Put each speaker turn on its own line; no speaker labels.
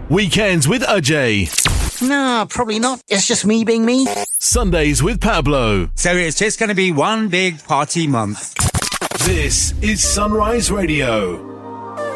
Weekends with Ajay.
No, probably not. It's just me being me.
Sundays with Pablo.
So it's just going to be one big party month.
This is Sunrise Radio.